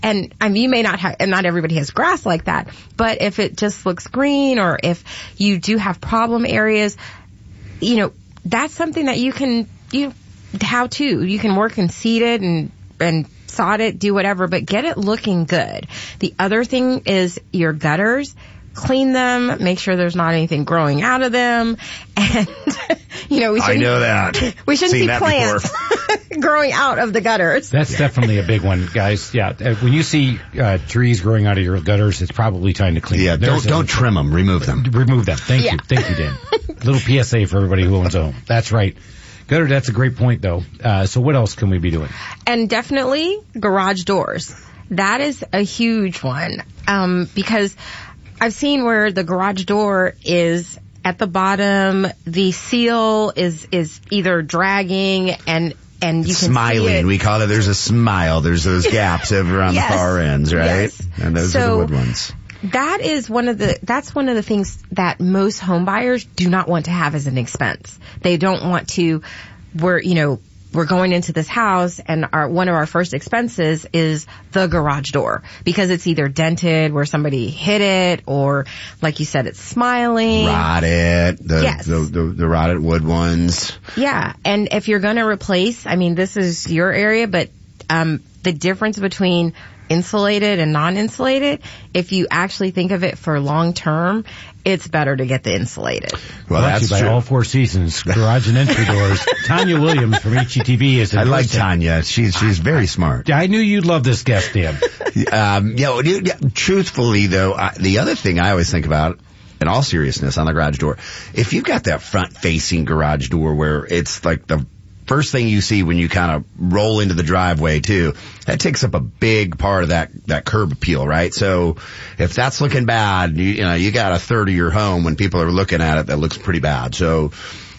And I mean, you may not have, and not everybody has grass like that, but if it just looks green, or if you do have problem areas, that's something that you can, you can work and seed it and sod it, do whatever, but get it looking good. The other thing is your gutters. Clean them, make sure there's not anything growing out of them, and I know that. We shouldn't see plants growing out of the gutters. That's definitely a big one, guys. Yeah, when you see trees growing out of your gutters, it's probably time to clean them. Yeah, don't trim them, remove them. Remove them. Thank you, Dan. Little PSA for everybody who owns a home. That's right. Gutter, that's a great point, though. So what else can we be doing? And definitely garage doors. That is a huge one, because I've seen where the garage door is at the bottom, the seal is either dragging and you can smiling. See it. We call it, there's a smile. There's those gaps over on the far ends, right? Yes. And those are the wood ones. That's one of the things that most home buyers do not want to have as an expense. They don't want to, we're going into this house and one of our first expenses is the garage door, because it's either dented where somebody hit it, or like you said, it's smiling. Rotted. The rotted wood ones. Yeah. And if you're going to replace, I mean, this is your area, but the difference between insulated and non-insulated, if you actually think of it for long term, it's better to get the insulated. Well, that's by true. All Four Seasons Garage and Entry Doors. Tanya Williams from HGTV is. I like Tanya. She's very smart. I knew you'd love this guest, Dan. Truthfully, though, the other thing I always think about, in all seriousness, on the garage door, if you've got that front-facing garage door where it's like the first thing you see when you kind of roll into the driveway too, that takes up a big part of that curb appeal, right? So if that's looking bad, you got a third of your home when people are looking at it that looks pretty bad. So,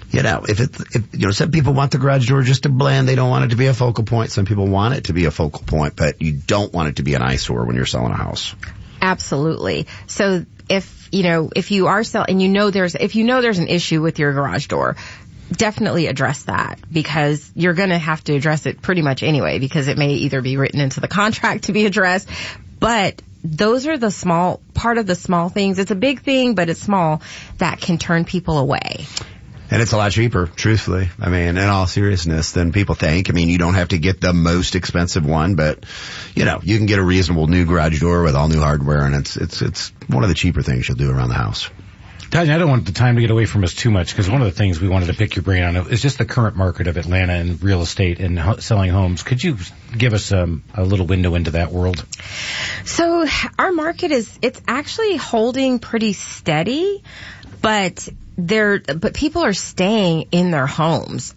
if some people want the garage door just to blend, they don't want it to be a focal point. Some people want it to be a focal point, but you don't want it to be an eyesore when you're selling a house. Absolutely. So if you are selling, and there's an issue with your garage door, definitely address that, because you're going to have to address it pretty much anyway, because it may either be written into the contract to be addressed. But those are the small things. It's a big thing, but it's small, that can turn people away. And it's a lot cheaper, truthfully. I mean, in all seriousness, than people think. I mean, you don't have to get the most expensive one, but, you can get a reasonable new garage door with all new hardware, and it's one of the cheaper things you'll do around the house. Tanya, I don't want the time to get away from us too much, because one of the things we wanted to pick your brain on is just the current market of Atlanta and real estate and selling homes. Could you give us a little window into that world? So our market it's actually holding pretty steady, but people are staying in their homes.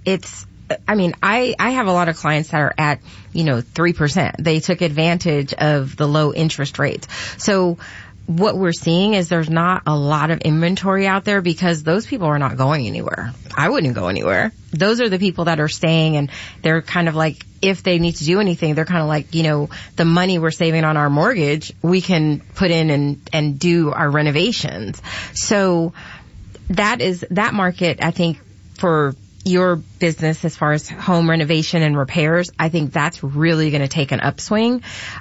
I have a lot of clients that are at, 3%. They took advantage of the low interest rates. So what we're seeing is there's not a lot of inventory out there, because those people are not going anywhere. I wouldn't go anywhere. Those are the people that are staying, and they're kind of like, if they need to do anything, they're kind of like, the money we're saving on our mortgage, we can put in and do our renovations. So that market, I think, for your business as far as home renovation and repairs, I think that's really going to take an upswing.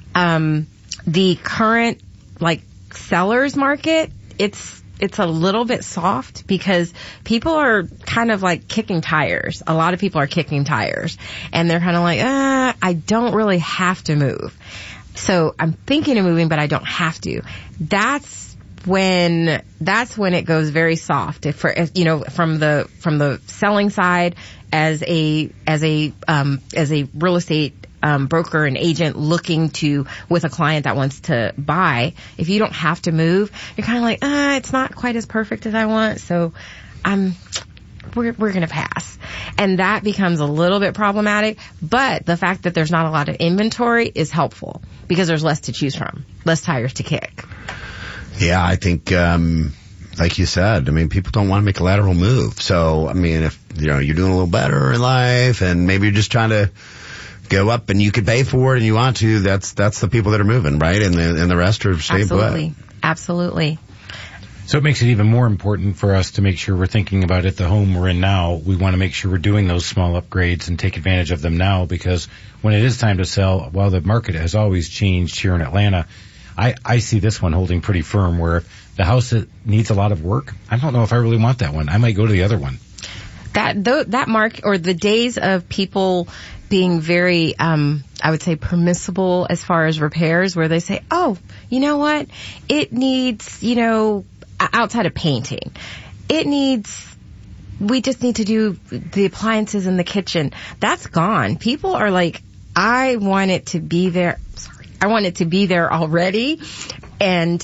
The current, sellers market, it's a little bit soft, because people are kind of like kicking tires. A lot of people are kicking tires, and they're kind of like, I don't really have to move. So I'm thinking of moving, but I don't have to. That's when it goes very soft. From the selling side, as a real estate broker and agent looking with a client that wants to buy, if you don't have to move, you're kind of like, it's not quite as perfect as I want, so we're going to pass. And that becomes a little bit problematic, but the fact that there's not a lot of inventory is helpful, because there's less to choose from, less tires to kick. Yeah, I think, like you said, people don't want to make a lateral move. So, if, you're doing a little better in life, and maybe you're just trying to go up and you could pay for it and you want to, that's the people that are moving, right? And the rest are staying put. Absolutely. So it makes it even more important for us to make sure we're thinking about it, the home we're in now. We want to make sure we're doing those small upgrades and take advantage of them now, because when it is time to sell, while the market has always changed here in Atlanta, I see this one holding pretty firm, where the house that needs a lot of work, I don't know if I really want that one. I might go to the other one. That mark, or the days of people being very, I would say, permissible as far as repairs, where they say, oh, you know what? It needs, outside of painting, we just need to do the appliances in the kitchen. That's gone. People are like, I want it to be there. I want it to be there already. And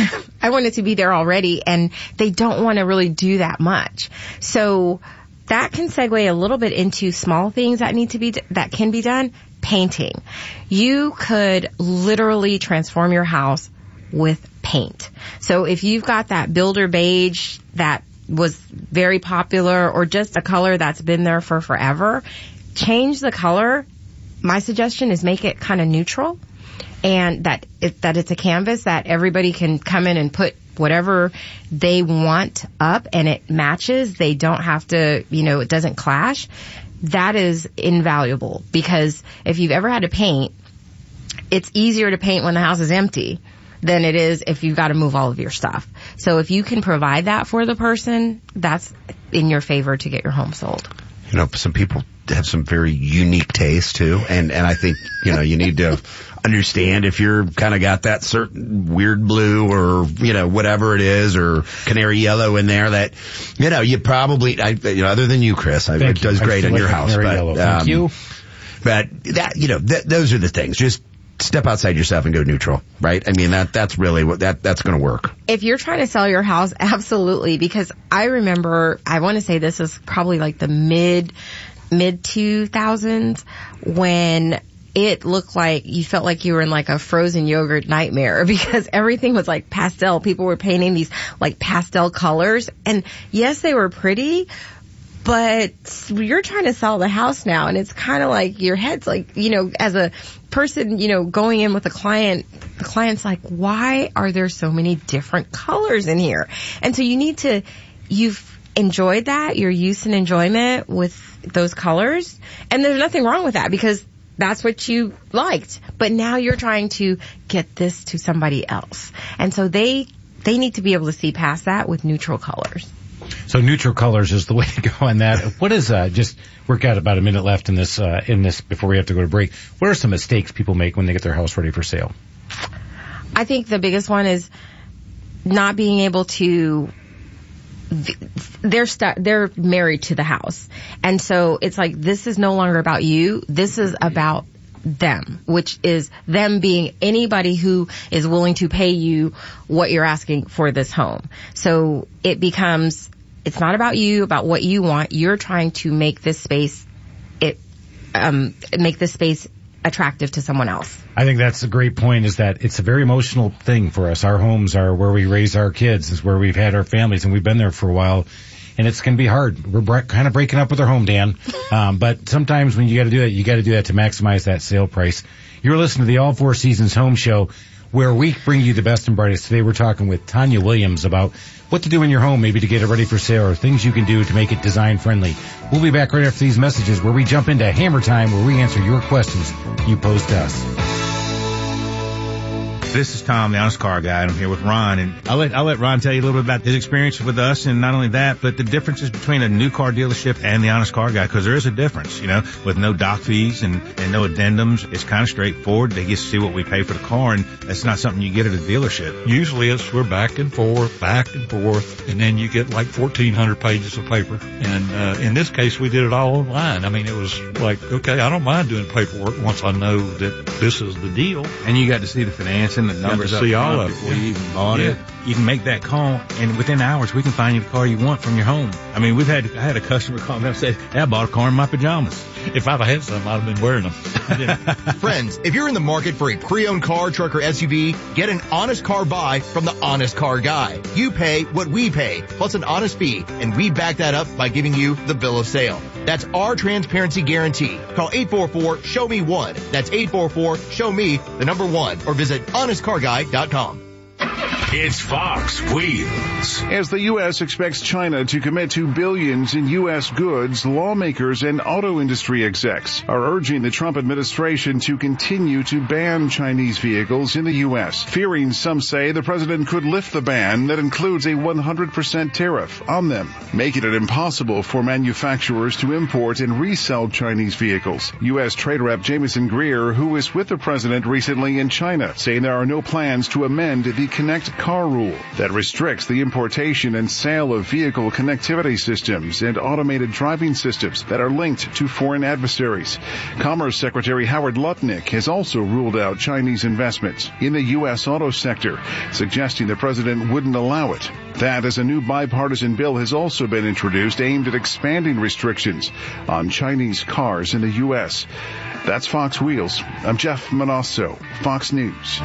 and they don't want to really do that much. So that can segue a little bit into small things that can be done. Painting. You could literally transform your house with paint. So if you've got that builder beige that was very popular, or just a color that's been there for forever, change the color. My suggestion is make it kind of neutral, and that it's a canvas that everybody can come in and put whatever they want up, and it matches. They don't have to, it doesn't clash. That is invaluable, because if you've ever had to paint, it's easier to paint when the house is empty than it is if you've got to move all of your stuff. So if you can provide that for the person, that's in your favor to get your home sold. Some people have some very unique taste too, and I think, you need to understand if you're kind of got that certain weird blue or, whatever it is, or canary yellow in there that, you probably, other than you, Chris, it does great in your house, but, thank you. But that, those are the things. Just step outside yourself and go neutral, right? I mean, that's really what that's going to work. If you're trying to sell your house, absolutely, because I remember, I want to say this is probably like the mid 2000s, when it looked like you felt like you were in like a frozen yogurt nightmare, because everything was like pastel. People were painting these like pastel colors, and yes, they were pretty, but you're trying to sell the house now, and it's kind of like your head's like, as a person, going in with a client, the client's like, why are there so many different colors in here? And so you've enjoyed that, your use and enjoyment with those colors, and there's nothing wrong with that, because that's what you liked. But now you're trying to get this to somebody else. And so they need to be able to see past that with neutral colors. So neutral colors is the way to go on that. What is, we've got about a minute left in this before we have to go to break. What are some mistakes people make when they get their house ready for sale? I think the biggest one is not being able to, they're married to the house. And so it's like, this is no longer about you. This is about them, which is them being anybody who is willing to pay you what you're asking for this home. So it becomes, it's not about you, about what you want. You're trying to make this space, attractive to someone else. I think that's a great point, is that it's a very emotional thing for us. Our homes are where we raise our kids, is where we've had our families, and we've been there for a while. And it's going to be hard. We're kind of breaking up with our home, Dan. But sometimes when you got to do that, you got to do that to maximize that sale price. You're listening to the All Four Seasons Home Show, where we bring you the best and brightest. Today we're talking with Tanya Williams about what to do in your home, maybe to get it ready for sale, or things you can do to make it design friendly. We'll be back right after these messages, where we jump into Hammer Time, where we answer your questions you pose to us. This is Tom, the Honest Car Guy, and I'm here with Ron. And I'll let Ron tell you a little bit about his experience with us, and not only that, but the differences between a new car dealership and the Honest Car Guy, because there is a difference, with no doc fees and no addendums. It's kind of straightforward. They get to see what we pay for the car, and that's not something you get at a dealership. Usually we're back and forth, and then you get like 1,400 pages of paper. And in this case, we did it all online. I mean, it was like, okay, I don't mind doing paperwork once I know that this is the deal. And you got to see the financing, the numbers up front all of it before you even bought it. You can make that call, and within hours we can find you the car you want from your home. I mean, I had a customer call me and say, "Hey, I bought a car in my pajamas." If I'd have had some, I'd have been wearing them. Friends, if you're in the market for a pre-owned car, truck, or SUV, get an honest car buy from the Honest Car Guy. You pay what we pay, plus an honest fee, and we back that up by giving you the bill of sale. That's our transparency guarantee. Call 844-SHOW-ME-1. That's 844-SHOW-ME, the number 1, or visit honestcarguy.com. It's Fox Wheels. As the U.S. expects China to commit to billions in U.S. goods, lawmakers and auto industry execs are urging the Trump administration to continue to ban Chinese vehicles in the U.S., fearing, some say, the president could lift the ban that includes a 100% tariff on them, making it impossible for manufacturers to import and resell Chinese vehicles. U.S. Trade Rep Jamieson Greer, who was with the president recently in China, saying there are no plans to amend the Connect Car rule that restricts the importation and sale of vehicle connectivity systems and automated driving systems that are linked to foreign adversaries. Commerce Secretary Howard Lutnick has also ruled out Chinese investments in the U.S. auto sector, suggesting the president wouldn't allow it. That, as a new bipartisan bill has also been introduced aimed at expanding restrictions on Chinese cars in the U.S. That's Fox Wheels. I'm Jeff Manasso, Fox News.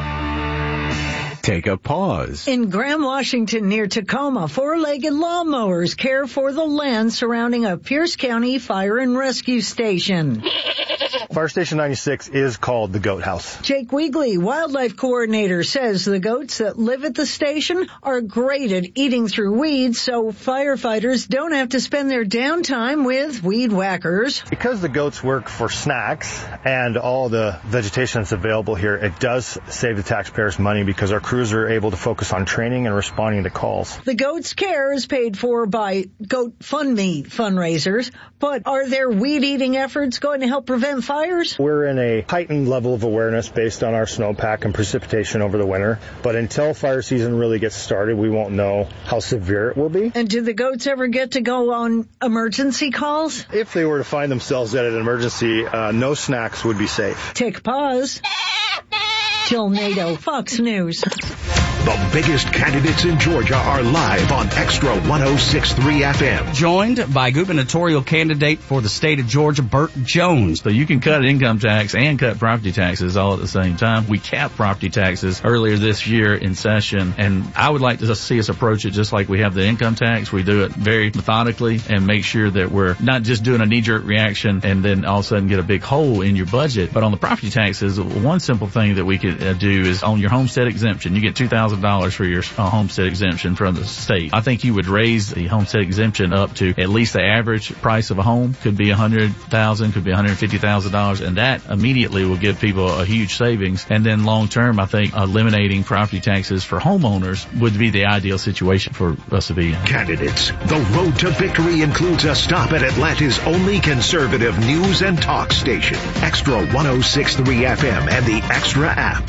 Take a pause. In Graham, Washington, near Tacoma, four-legged lawnmowers care for the land surrounding a Pierce County Fire and Rescue Station. Fire Station 96 is called the Goat House. Jake Weegley, wildlife coordinator, says the goats that live at the station are great at eating through weeds, so firefighters don't have to spend their downtime with weed whackers. Because the goats work for snacks and all the vegetation that's available here, it does save the taxpayers money because our crews are able to focus on training and responding to calls. The goats' care is paid for by GoatFundMe fundraisers, but are their weed-eating efforts going to help prevent fires? We're in a heightened level of awareness based on our snowpack and precipitation over the winter, but until fire season really gets started, we won't know how severe it will be. And do the goats ever get to go on emergency calls? If they were to find themselves at an emergency, no snacks would be safe. Take pause. Jill Nato, Fox News. The biggest candidates in Georgia are live on Extra 106.3 FM. Joined by gubernatorial candidate for the state of Georgia, Burt Jones. So you can cut income tax and cut property taxes all at the same time. We capped property taxes earlier this year in session, and I would like to see us approach it just like we have the income tax. We do it very methodically and make sure that we're not just doing a knee-jerk reaction and then all of a sudden get a big hole in your budget. But on the property taxes, one simple thing that we could do is on your homestead exemption. You get $2,000 for your homestead exemption from the state. I think you would raise the homestead exemption up to at least the average price of a home. Could be $100,000, could be $150,000, and that immediately will give people a huge savings. And then long term, I think eliminating property taxes for homeowners would be the ideal situation for us to be in. Candidates, the road to victory includes a stop at Atlanta's only conservative news and talk station, Extra 106.3 FM and the Extra app.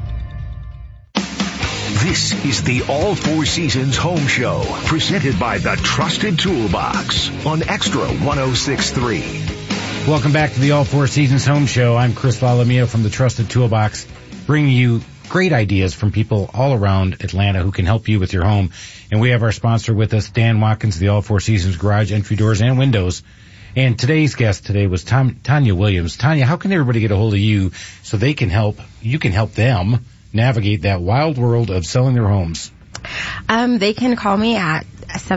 This is the All Four Seasons Home Show, presented by the Trusted Toolbox on Extra 106.3. Welcome back to the All Four Seasons Home Show. I'm Chris Lalamia from the Trusted Toolbox, bringing you great ideas from people all around Atlanta who can help you with your home. And we have our sponsor with us, Dan Watkins, the All Four Seasons Garage Entry Doors and Windows. And today's guest today was Tanya Williams. Tanya, how can everybody get a hold of you so you can help them navigate that wild world of selling their homes? They can call me at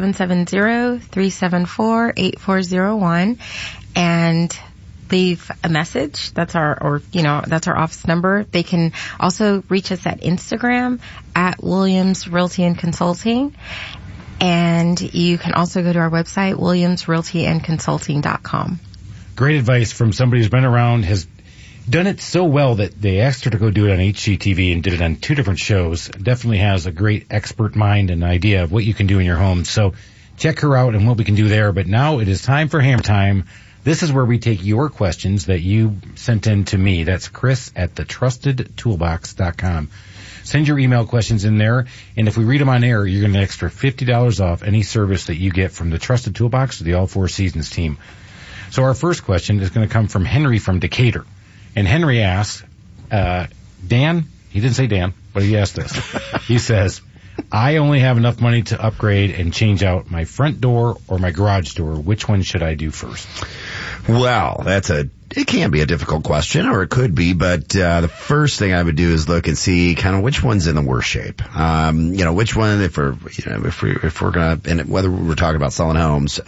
770-374-8401 and leave a message. That's our office number. They can also reach us at Instagram at Williams Realty and Consulting. And you can also go to our website, williamsrealtyandconsulting.com. Great advice from somebody who's been around, has done it so well that they asked her to go do it on HGTV and did it on 2 different shows. Definitely has a great expert mind and idea of what you can do in your home. So check her out and what we can do there. But now it is time for Hammer Time. This is where we take your questions that you sent in to me. That's Chris at thetrustedtoolbox.com. Send your email questions in there, and if we read them on air, you're going to get an extra $50 off any service that you get from the Trusted Toolbox or the All Four Seasons team. So our first question is going to come from Henry from Decatur. And Henry asks, Dan, he didn't say Dan, but he asked this. He says, I only have enough money to upgrade and change out my front door or my garage door. Which one should I do first? Well, that's a it can be a difficult question, or it could be, but the first thing I would do is look and see kind of which one's in the worst shape. Which one, if we're gonna, and whether we're talking about selling homes,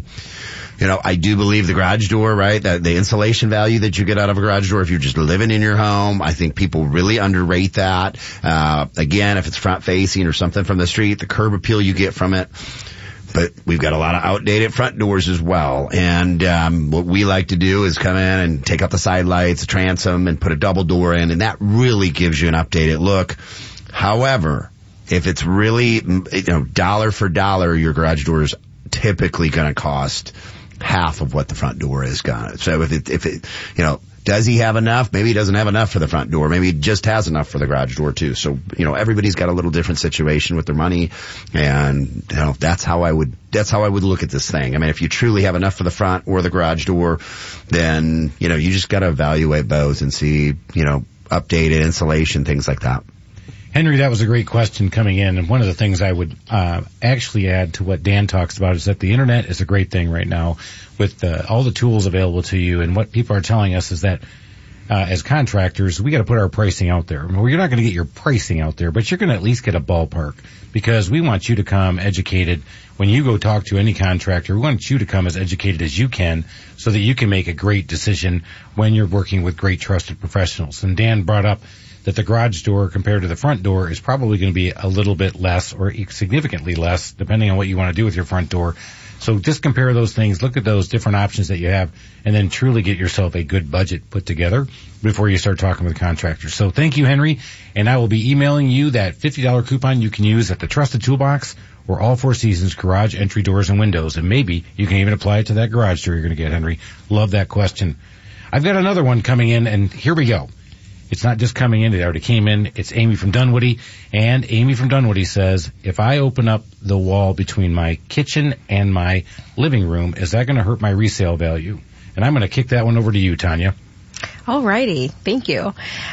I do believe the garage door, right? That the insulation value that you get out of a garage door, if you're just living in your home, I think people really underrate that. Again, if it's front facing or something from the street, the curb appeal you get from it. But we've got a lot of outdated front doors as well. And what we like to do is come in and take out the side lights, transom, and put a double door in, and that really gives you an updated look. However, if it's really, dollar for dollar, your garage door is typically going to cost half of what the front door is gonna. So if it, does he have enough? Maybe he doesn't have enough for the front door. Maybe he just has enough for the garage door too. So, everybody's got a little different situation with their money, and, that's how I would look at this thing. I mean, if you truly have enough for the front or the garage door, then, you just gotta evaluate both and see, updated insulation, things like that. Henry, that was a great question coming in, and one of the things I would actually add to what Dan talks about is that the internet is a great thing right now with all the tools available to you, and what people are telling us is that as contractors, we got to put our pricing out there. Well, you're not going to get your pricing out there, but you're going to at least get a ballpark, because we want you to come educated. When you go talk to any contractor, we want you to come as educated as you can so that you can make a great decision when you're working with great trusted professionals. And Dan brought up that the garage door compared to the front door is probably going to be a little bit less or significantly less, depending on what you want to do with your front door. So just compare those things, look at those different options that you have, and then truly get yourself a good budget put together before you start talking with contractors. So thank you, Henry, and I will be emailing you that $50 coupon you can use at the Trusted Toolbox or All Four Seasons garage entry doors and windows, and maybe you can even apply it to that garage door you're going to get, Henry. Love that question. I've got another one coming in, and here we go. It's not just coming in, it already came in. It's Amy from Dunwoody, and Amy from Dunwoody says, if I open up the wall between my kitchen and my living room, is that going to hurt my resale value? And I'm going to kick that one over to you, Tanya. Alrighty, thank you.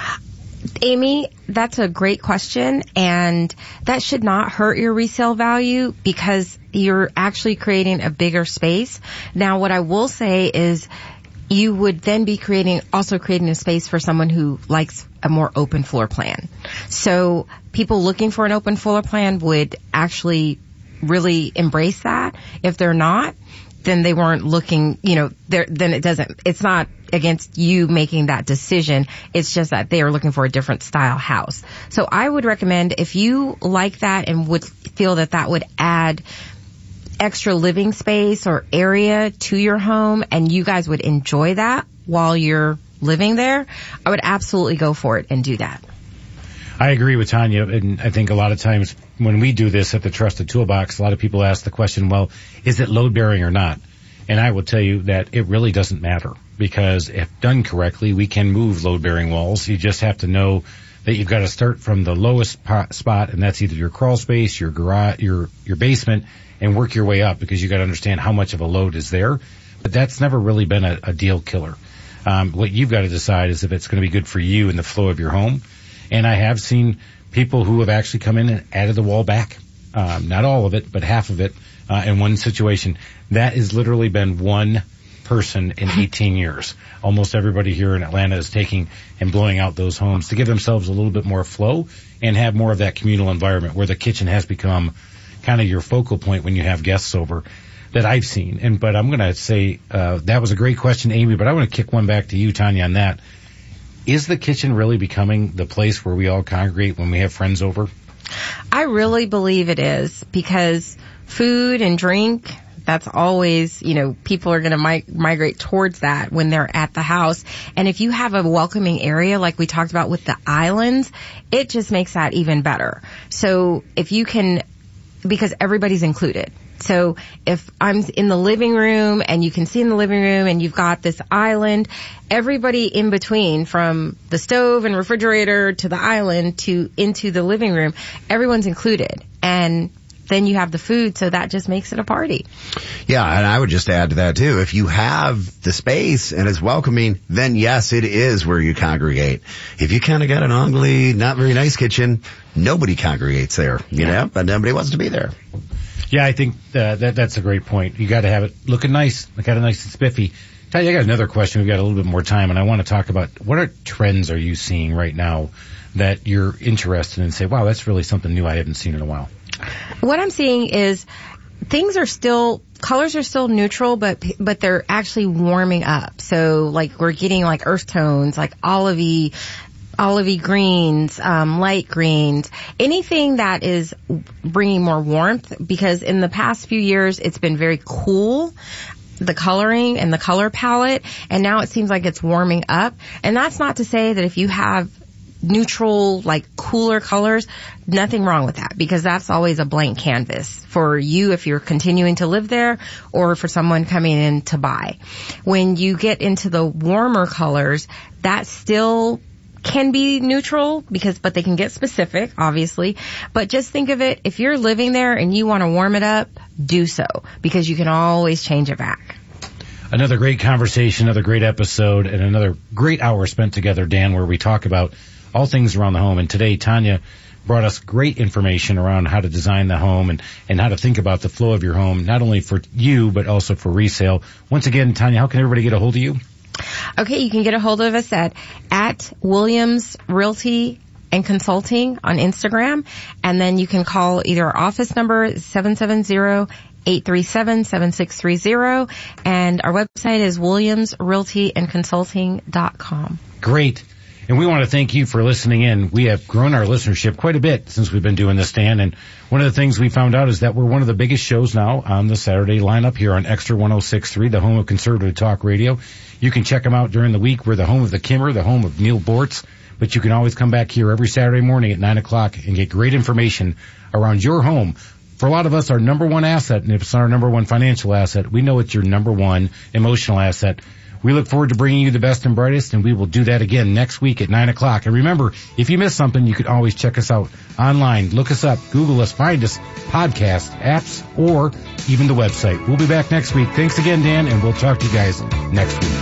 Amy, that's a great question, and that should not hurt your resale value because you're actually creating a bigger space. Now, what I will say is you would then be creating a space for someone who likes a more open floor plan. So people looking for an open floor plan would actually really embrace that. If they're not, then they weren't looking, then it's not against you making that decision. It's just that they are looking for a different style house. So I would recommend, if you like that and would feel that that would add extra living space or area to your home and you guys would enjoy that while you're living there, I would absolutely go for it and do that. I agree with Tanya, and I think a lot of times when we do this at the Trusted Toolbox, a lot of people ask the question, well, is it load bearing or not? And I will tell you that it really doesn't matter, because if done correctly, we can move load bearing walls. You just have to know that you've got to start from the lowest spot, and that's either your crawl space, your garage, your basement, and work your way up, because you got to understand how much of a load is there. But that's never really been a deal killer. What you've got to decide is if it's going to be good for you and the flow of your home. And I have seen people who have actually come in and added the wall back. Not all of it, but half of it, in one situation. That has literally been one person in 18 years. Almost everybody here in Atlanta is taking and blowing out those homes to give themselves a little bit more flow and have more of that communal environment where the kitchen has become kind of your focal point when you have guests over, that I've seen. But I'm going to say that was a great question, Amy, but I want to kick one back to you, Tanya, on that. Is the kitchen really becoming the place where we all congregate when we have friends over? I really believe it is, because food and drink, that's always, people are going to migrate towards that when they're at the house. And if you have a welcoming area like we talked about with the islands, it just makes that even better. So if you can, because everybody's included. So if I'm in the living room and you can see in the living room and you've got this island, everybody in between, from the stove and refrigerator to the island to into the living room, everyone's included. And then you have the food, so that just makes it a party. Yeah, and I would just add to that too. If you have the space and it's welcoming, then yes, it is where you congregate. If you kind of got an ugly, not very nice kitchen, nobody congregates there, but nobody wants to be there. Yeah, I think that's a great point. You got to have it looking nice, look at it nice and spiffy, Tanya, I got another question. We've got a little bit more time, and I want to talk about what trends are you seeing right now that you're interested in and say, wow, that's really something new I haven't seen in a while? What I'm seeing is colors are still neutral, but they're actually warming up. So like we're getting like earth tones, like olivey greens, light greens, anything that is bringing more warmth, because in the past few years it's been very cool, the coloring and the color palette, and now it seems like it's warming up. And that's not to say that if you have neutral, like cooler colors, nothing wrong with that, because that's always a blank canvas for you if you're continuing to live there or for someone coming in to buy. When you get into the warmer colors, that still can be neutral but they can get specific, obviously. But just think of it, if you're living there and you want to warm it up, do so, because you can always change it back. Another great conversation, another great episode, and another great hour spent together, Dan, where we talk about all things around the home. And today, Tanya brought us great information around how to design the home and how to think about the flow of your home, not only for you, but also for resale. Once again, Tanya, how can everybody get a hold of you? Okay, you can get a hold of us at Williams Realty and Consulting on Instagram, and then you can call either our office number 770-837-7630, and our website is williamsrealtyandconsulting.com. Great. And we want to thank you for listening in. We have grown our listenership quite a bit since we've been doing this, Dan. And one of the things we found out is that we're one of the biggest shows now on the Saturday lineup here on Extra 106.3, the home of conservative talk radio. You can check them out during the week. We're the home of the Kimmer, the home of Neil Bortz. But you can always come back here every Saturday morning at 9 o'clock and get great information around your home. For a lot of us, our number one asset, and if it's not our number one financial asset, we know it's your number one emotional asset. We look forward to bringing you the best and brightest, and we will do that again next week at 9 o'clock. And remember, if you missed something, you can always check us out online. Look us up, Google us, find us, podcast, apps, or even the website. We'll be back next week. Thanks again, Dan, and we'll talk to you guys next week.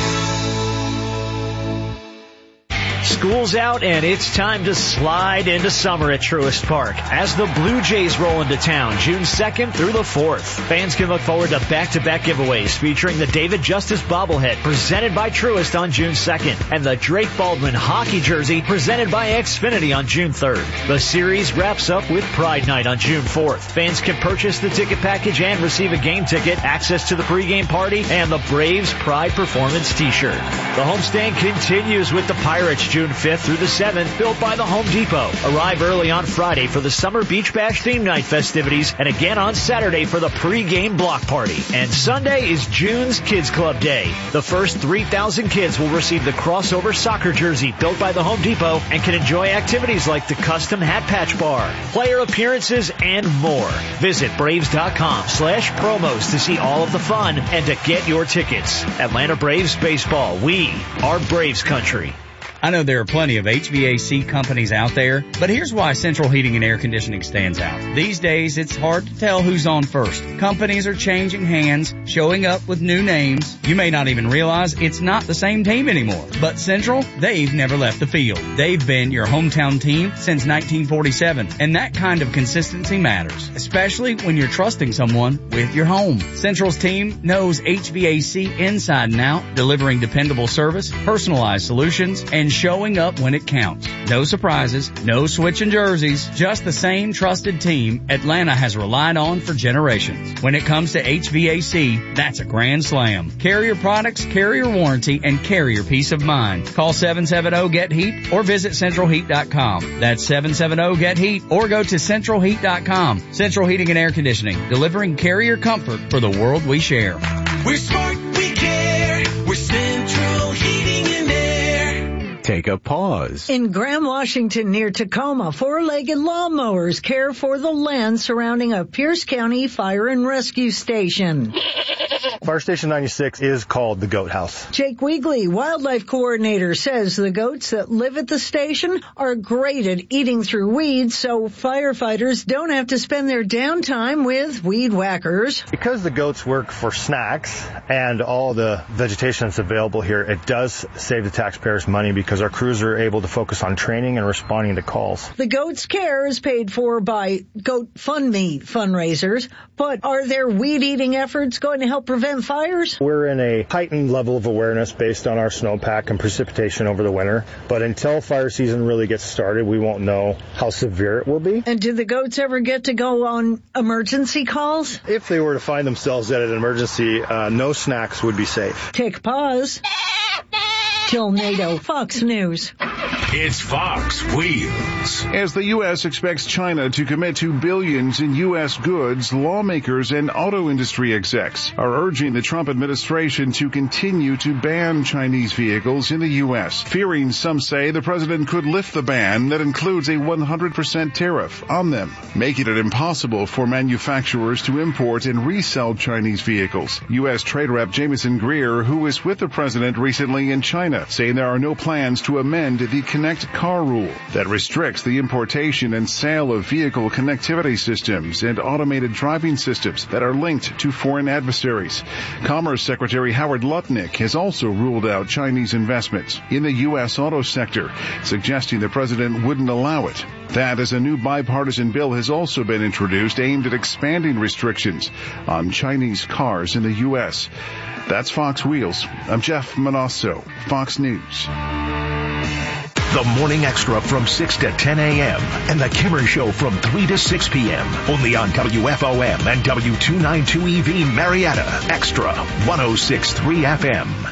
School's out and it's time to slide into summer at Truist Park as the Blue Jays roll into town June 2nd through the 4th. Fans can look forward to back-to-back giveaways featuring the David Justice bobblehead presented by Truist on June 2nd and the Drake Baldwin hockey jersey presented by Xfinity on June 3rd. The series wraps up with Pride Night on June 4th. Fans can purchase the ticket package and receive a game ticket, access to the pregame party, and the Braves Pride Performance t-shirt. The homestand continues with the Pirates June 5th through the 7th, built by the Home Depot. Arrive early on Friday for the Summer Beach Bash theme night festivities and again on Saturday for the pre-game block party. And Sunday is June's Kids Club Day. The first 3,000 kids will receive the crossover soccer jersey built by the Home Depot and can enjoy activities like the custom hat patch bar, player appearances, and more. Visit Braves.com/promos to see all of the fun and to get your tickets. Atlanta Braves Baseball. We are Braves Country. I know there are plenty of HVAC companies out there, but here's why Central Heating and Air Conditioning stands out. These days, it's hard to tell who's on first. Companies are changing hands, showing up with new names. You may not even realize it's not the same team anymore. But Central, they've never left the field. They've been your hometown team since 1947, and that kind of consistency matters, especially when you're trusting someone with your home. Central's team knows HVAC inside and out, delivering dependable service, personalized solutions, and showing up when it counts. No surprises, no switching jerseys, just the same trusted team Atlanta has relied on for generations. When it comes to HVAC, that's a grand slam. Carrier products, carrier warranty, and carrier peace of mind. Call 770-GET-HEAT or visit centralheat.com. That's 770-GET-HEAT or go to centralheat.com. Central Heating and Air Conditioning, delivering carrier comfort for the world we share. We're smart, we care. We're Central Heating and Air. Take a pause. In Graham, Washington, near Tacoma, four-legged lawnmowers care for the land surrounding a Pierce County Fire and Rescue Station. Fire Station 96 is called the Goat House. Jake Weegley, wildlife coordinator, says the goats that live at the station are great at eating through weeds, so firefighters don't have to spend their downtime with weed whackers. Because the goats work for snacks and all the vegetation that's available here, it does save the taxpayers money because because our crews are able to focus on training and responding to calls. The Goat's Care is paid for by GoatFundMe fundraisers, but are there weed-eating efforts going to help prevent fires? We're in a heightened level of awareness based on our snowpack and precipitation over the winter, but until fire season really gets started, we won't know how severe it will be. And do the goats ever get to go on emergency calls? If they were to find themselves at an emergency, no snacks would be safe. Take a pause. Jill Nato, Fox News. It's Fox Wheels. As the U.S. expects China to commit to billions in U.S. goods, lawmakers and auto industry execs are urging the Trump administration to continue to ban Chinese vehicles in the U.S., fearing, some say, the president could lift the ban that includes a 100% tariff on them, making it impossible for manufacturers to import and resell Chinese vehicles. U.S. Trade Rep Jameson Greer, who was with the president recently in China, saying there are no plans to amend the Connect Car rule that restricts the importation and sale of vehicle connectivity systems and automated driving systems that are linked to foreign adversaries. Commerce Secretary Howard Lutnick has also ruled out Chinese investments in the U.S. auto sector, suggesting the president wouldn't allow it. That, as a new bipartisan bill has also been introduced aimed at expanding restrictions on Chinese cars in the U.S. That's Fox Wheels. I'm Jeff Manasso, Fox News. The Morning Extra from 6 to 10 a.m. and The Kimmer Show from 3 to 6 p.m. Only on WFOM and W292EV Marietta. Extra 106.3 FM.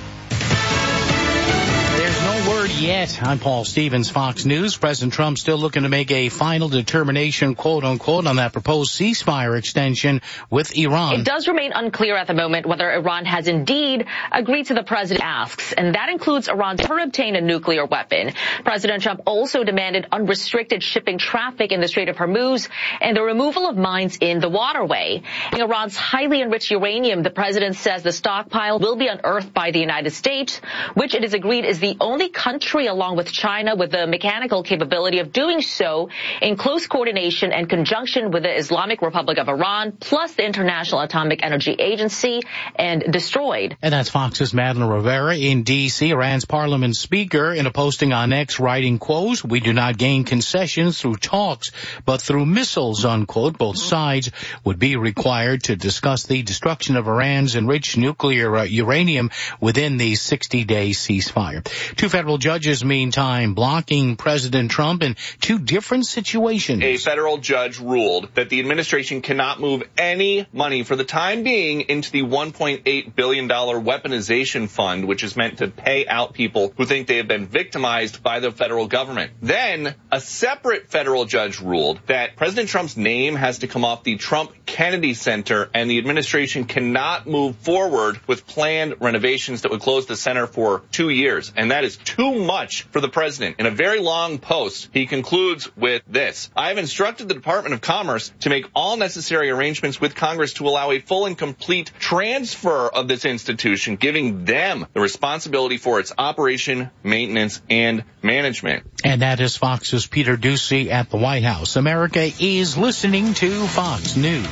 Word yet. I'm Paul Stevens, Fox News. President Trump still looking to make a final determination, quote unquote, on that proposed ceasefire extension with Iran. It does remain unclear at the moment whether Iran has indeed agreed to the president asks, and that includes Iran to obtain a nuclear weapon. President Trump also demanded unrestricted shipping traffic in the Strait of Hormuz and the removal of mines in the waterway. In Iran's highly enriched uranium, the president says the stockpile will be unearthed by the United States, which it is agreed is the only country along with China with the mechanical capability of doing so in close coordination and conjunction with the Islamic Republic of Iran, plus the International Atomic Energy Agency, and destroyed. And that's Fox's Madeline Rivera in D.C. Iran's parliament speaker in a posting on X writing, quote, "We do not gain concessions through talks, but through missiles," unquote. Both sides would be required to discuss the destruction of Iran's enriched nuclear uranium within the 60-day ceasefire. Two federal judges, meantime, blocking President Trump in two different situations. A federal judge ruled that the administration cannot move any money for the time being into the $1.8 billion weaponization fund, which is meant to pay out people who think they have been victimized by the federal government. Then a separate federal judge ruled that President Trump's name has to come off the Trump Kennedy Center, and the administration cannot move forward with planned renovations that would close the center for 2 years. And that is too much for the president. In a very long post, he concludes with this: "I have instructed the Department of Commerce to make all necessary arrangements with Congress to allow a full and complete transfer of this institution, giving them the responsibility for its operation, maintenance, and management." And that is Fox's Peter Doocy at the White House. America is listening to Fox News.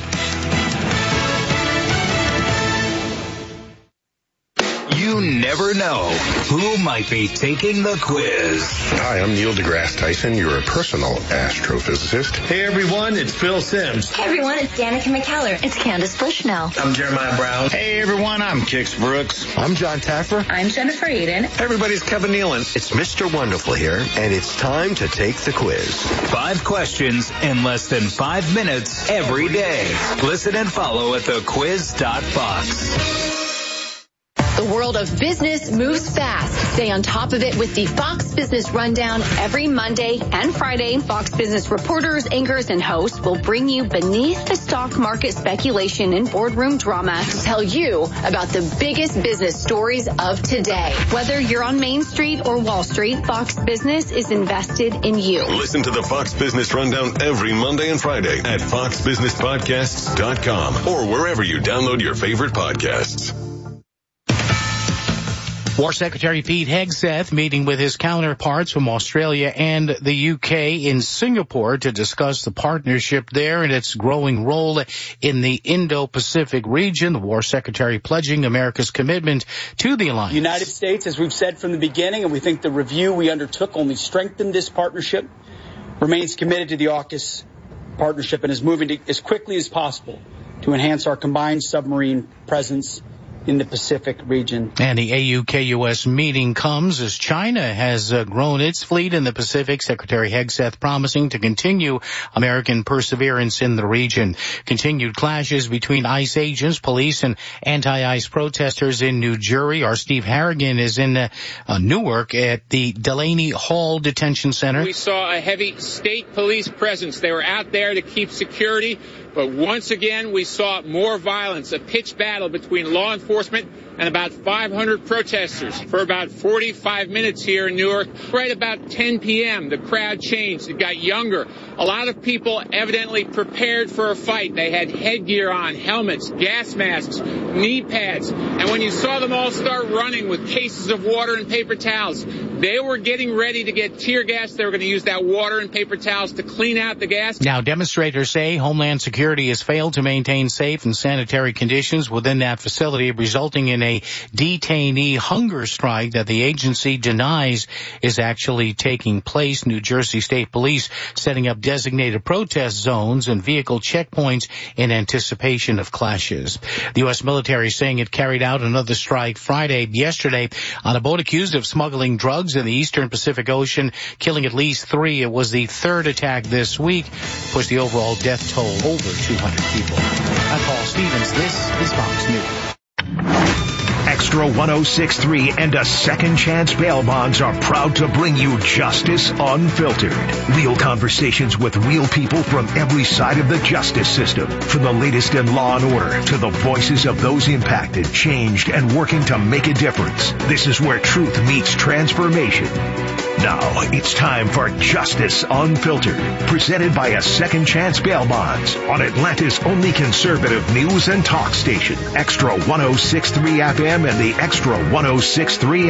You never know who might be taking the quiz. Hi, I'm Neil deGrasse Tyson, your personal astrophysicist. Hey everyone, it's Phil Sims. Hey everyone, it's Danica McKellar. It's Candace Bushnell. I'm Jeremiah Brown. Hey everyone, I'm Kix Brooks. I'm John Taffer. I'm Jennifer Eden. Everybody's Kevin Nealon. It's Mr. Wonderful here, and it's time to take the quiz. 5 questions in less than 5 minutes every day. Listen and follow at thequiz.fox. The world of business moves fast. Stay on top of it with the Fox Business Rundown every Monday and Friday. Fox Business reporters, anchors, and hosts will bring you beneath the stock market speculation and boardroom drama to tell you about the biggest business stories of today. Whether you're on Main Street or Wall Street, Fox Business is invested in you. Listen to the Fox Business Rundown every Monday and Friday at foxbusinesspodcasts.com or wherever you download your favorite podcasts. War Secretary Pete Hegseth meeting with his counterparts from Australia and the UK in Singapore to discuss the partnership there and its growing role in the Indo-Pacific region. The War Secretary pledging America's commitment to the alliance. The United States, as we've said from the beginning, and we think the review we undertook only strengthened this partnership, remains committed to the AUKUS partnership and is moving as quickly as possible to enhance our combined submarine presence in the Pacific region. And the AUKUS meeting comes as China has grown its fleet in the Pacific. Secretary Hegseth promising to continue American perseverance in the region. Continued clashes between ICE agents, police, and anti-ICE protesters in New Jersey. Our Steve Harrigan is in Newark at the Delaney Hall Detention Center. We saw a heavy state police presence. They were out there to keep security. But once again, we saw more violence, a pitched battle between law enforcement and about 500 protesters for about 45 minutes here in Newark. Right about 10 p.m., the crowd changed. It got younger. A lot of people evidently prepared for a fight. They had headgear on, helmets, gas masks, knee pads. And when you saw them all start running with cases of water and paper towels, they were getting ready to get tear gas. They were going to use that water and paper towels to clean out the gas. Now, demonstrators say Homeland Security has failed to maintain safe and sanitary conditions within that facility, resulting in a detainee hunger strike that the agency denies is actually taking place. New Jersey State Police setting up designated protest zones and vehicle checkpoints in anticipation of clashes. The U.S. military saying it carried out another strike yesterday on a boat accused of smuggling drugs in the eastern Pacific Ocean, killing at least 3. It was the third attack this week, pushed the overall death toll over 200 people. I'm Paul Stevens. This is Fox News. Extra 106.3 and a Second Chance Bail Bonds are proud to bring you Justice Unfiltered. Real conversations with real people from every side of the justice system. From the latest in law and order to the voices of those impacted, changed, and working to make a difference. This is where truth meets transformation. Now, it's time for Justice Unfiltered, presented by a Second Chance Bail Bonds on Atlanta's only conservative news and talk station, Extra 106.3 FM and the Extra 106.3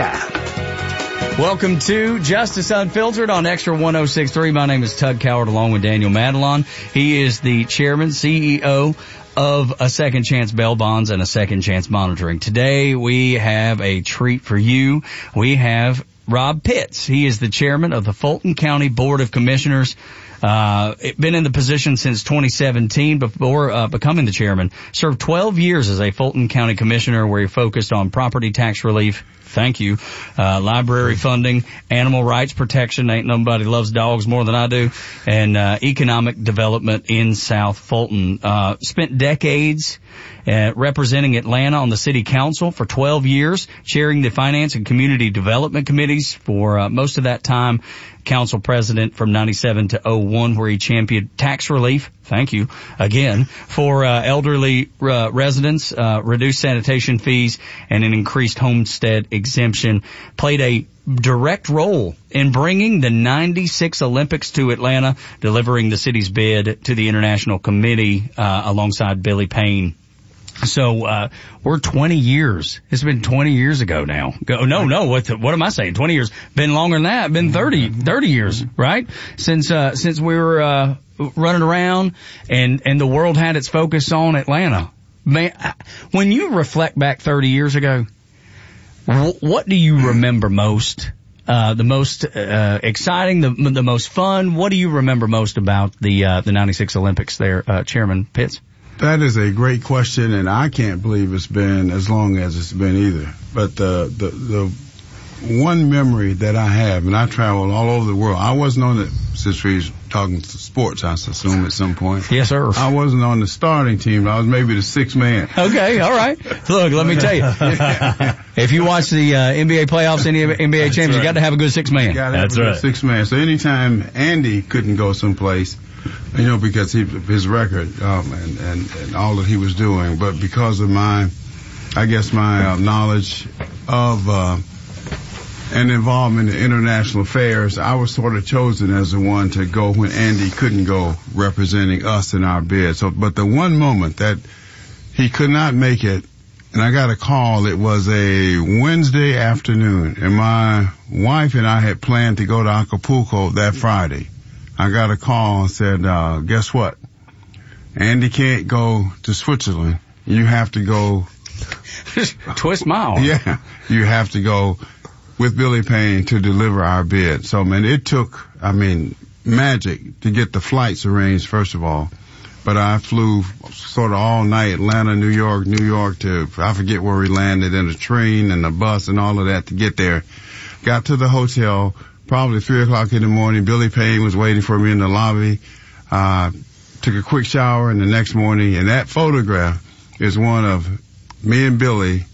app. Welcome to Justice Unfiltered on Extra 106.3. My name is Tug Coward along with Daniel Madelon. He is the chairman, CEO of a Second Chance Bail Bonds and a Second Chance Monitoring. Today we have a treat for you. We have Rob Pitts. He is the chairman of the Fulton County Board of Commissioners. Been in the position since 2017 before becoming the chairman. Served 12 years as a Fulton County Commissioner where he focused on property tax relief. Thank you. Library funding, animal rights protection. Ain't nobody loves dogs more than I do. And economic development in South Fulton. Spent decades representing Atlanta on the city council for 12 years, chairing the finance and community development committees for most of that time. Council president from 97 to 01, where he championed tax relief. Thank you again for elderly residents, reduced sanitation fees, and an increased homestead exemption. Played a direct role in bringing the 96 Olympics to Atlanta, delivering the city's bid to the International Committee alongside Billy Payne. So, we're 20 years. It's been 20 years ago now. No, what am I saying? 20 years. Been longer than that. Been 30 years, right? Since we were, running around and the world had its focus on Atlanta. Man, when you reflect back 30 years ago, what do you remember most? The most, exciting, the most fun? What do you remember most about the 96 Olympics there, Chairman Pitts? That is a great question, and I can't believe it's been as long as it's been either. But the one memory that I have, and I traveled all over the world. I wasn't on it, since we're talking sports, I assume, at some point. Yes, sir. I wasn't on the starting team. I was maybe the sixth man. Okay, all right. Look, let me tell you. If you watch the NBA playoffs, any NBA champions, you got to have a good sixth man. That's right. Sixth man. So anytime Andy couldn't go someplace, because his record, and all that he was doing, but because of my knowledge of, and involvement in international affairs, I was sort of chosen as the one to go when Andy couldn't go, representing us in our bid. So, but the one moment that he could not make it, and I got a call. It was a Wednesday afternoon, and my wife and I had planned to go to Acapulco that Friday. I got a call and said, guess what? Andy can't go to Switzerland. You have to go. Twist my arm. Yeah. You have to go with Billy Payne to deliver our bid. So, man, it took, magic to get the flights arranged, first of all. But I flew sort of all night, Atlanta, New York to, I forget where we landed, in a train and a bus and all of that to get there. Got to the hotel, probably 3 o'clock in the morning. Billy Payne was waiting for me in the lobby. Took a quick shower, and the next morning, and that photograph is one of me and Billy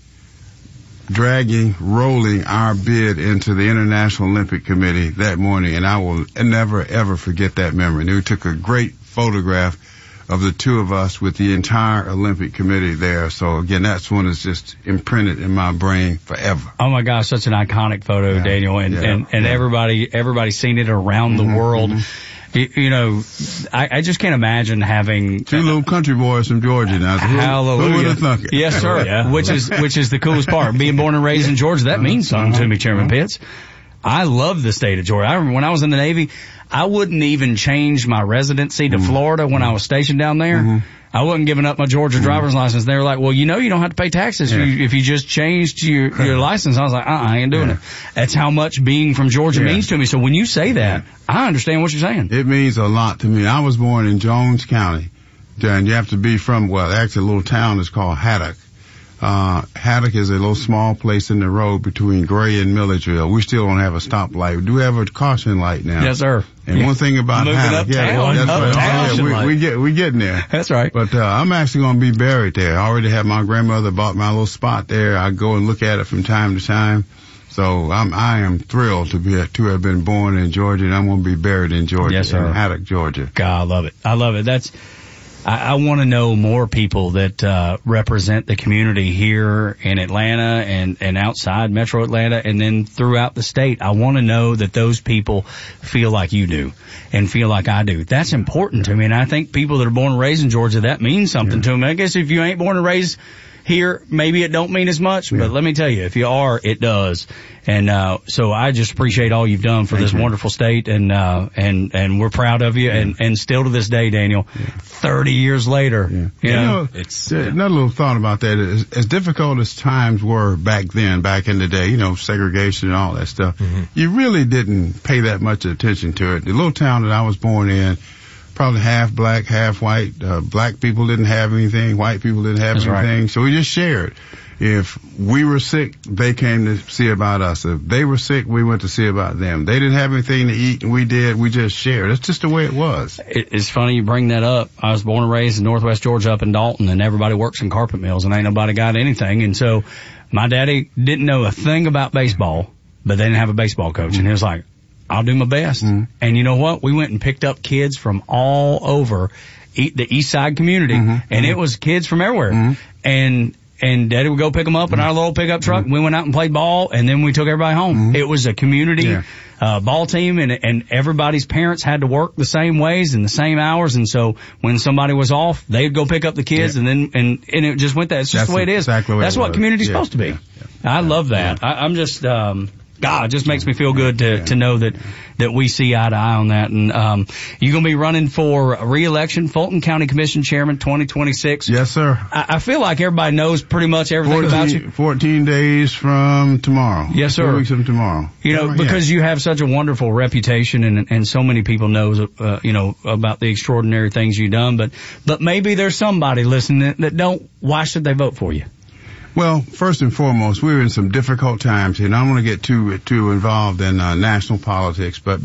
rolling our bid into the International Olympic Committee that morning, and I will never, ever forget that memory. And we took a great photograph of the two of us with the entire Olympic Committee there. So, again, that's one that's just imprinted in my brain forever. Oh, my gosh, such an iconic photo, Daniel, and everybody's seen it around the world. You know, I just can't imagine having two little country boys from Georgia now. Hallelujah. Who would have thunk it? Yes, sir. Yeah. Which is the coolest part. Being born and raised in Georgia, that means something to me, Chairman Pitts. I love the state of Georgia. I remember when I was in the Navy, I wouldn't even change my residency to Florida when I was stationed down there. I wasn't giving up my Georgia driver's license. They were like, well, you don't have to pay taxes if you just changed your license. I was like, I ain't doing it. That's how much being from Georgia means to me. So when you say that, I understand what you're saying. It means a lot to me. I was born in Jones County, and you have to be from, actually a little town is called Haddock. Haddock is a little small place in the road between Gray and Milledgeville. We still don't have a stoplight. We do have a caution light now. Yes, sir. And one thing about Haddock, we getting there. That's right. But I'm actually going to be buried there. I already have my grandmother bought my little spot there. I go and look at it from time to time. So I am thrilled to have been born in Georgia, and I'm going to be buried in Georgia, yes, sir. In Haddock, Georgia. God, I love it. I love it. I want to know more people that represent the community here in Atlanta and outside Metro Atlanta and then throughout the state. I want to know that those people feel like you do and feel like I do. That's important to me, and I think people that are born and raised in Georgia, that means something to them. I guess if you ain't born and raised here, maybe it don't mean as much, but let me tell you, if you are, it does. And so I just appreciate all you've done for this wonderful state, and we're proud of you. And still to this day, Daniel, 30 years later, it's another little thought about that. As difficult as times were back in the day, segregation and all that stuff, you really didn't pay that much attention to it. The little town that I was born in, probably half black, half white. Black people didn't have anything. White people didn't have anything. Right. So we just shared. If we were sick, they came to see about us. If they were sick, we went to see about them. They didn't have anything to eat, and we did. We just shared. That's just the way it was. It's funny you bring that up. I was born and raised in Northwest Georgia up in Dalton, and everybody works in carpet mills, and ain't nobody got anything. And so my daddy didn't know a thing about baseball, but they didn't have a baseball coach. And he was like, I'll do my best. And you know what? We went and picked up kids from all over the East Side community, and it was kids from everywhere. And Daddy would go pick them up in our little pickup truck. We went out and played ball, and then we took everybody home. It was a community ball team, and everybody's parents had to work the same ways and the same hours. And so when somebody was off, they'd go pick up the kids, and it just went that. It's just the way it is. Exactly That's what community's supposed to be. I love that. I'm just God, it just makes me feel good to know that we see eye to eye on that. And you're going to be running for re-election, Fulton County Commission Chairman 2026. Yes, sir. I feel like everybody knows pretty much everything about you. 14 days from tomorrow. Yes, sir. 4 weeks from tomorrow. Because you have such a wonderful reputation, and so many people know about the extraordinary things you've done. But maybe there's somebody listening that don't. Why should they vote for you? Well, first and foremost, we're in some difficult times here, and I don't want to get too involved in national politics, but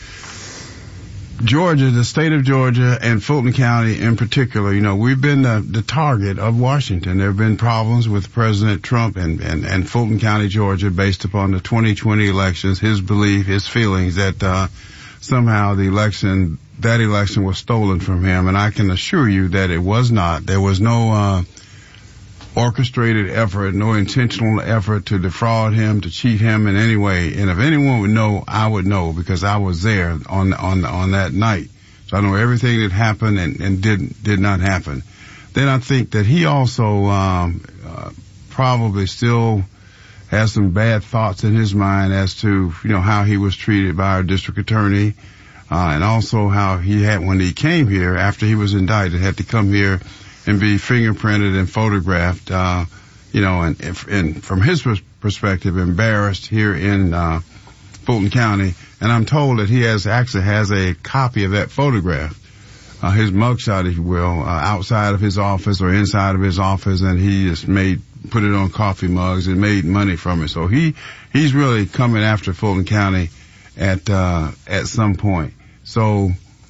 Georgia, the state of Georgia, and Fulton County in particular, we've been the target of Washington. There have been problems with President Trump and Fulton County, Georgia, based upon the 2020 elections, his belief, his feelings that somehow that election was stolen from him, and I can assure you that it was not. There was no orchestrated effort, no intentional effort to defraud him, to cheat him in any way. And if anyone would know, I would know, because I was there on that night. So I know everything that happened and did not happen. Then I think that he also probably still has some bad thoughts in his mind as to, how he was treated by our district attorney, and also how he had, when he came here, after he was indicted, had to come here and be fingerprinted and photographed, and from his perspective, embarrassed here in Fulton County. And I'm told that he actually has a copy of that photograph, his mugshot, if you will, outside of his office or inside of his office, and he just put it on coffee mugs and made money from it. So he's really coming after Fulton County at some point. So